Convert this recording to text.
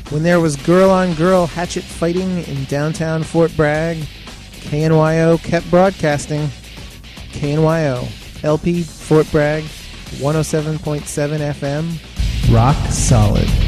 When there was girl-on-girl hatchet fighting in downtown Fort Bragg, KNYO kept broadcasting. KNYO, LP, Fort Bragg, 107.7 FM. Rock solid.